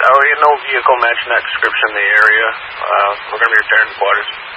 Oh, yeah, no vehicle matching that description in the area. We're going to be repairing the quarters.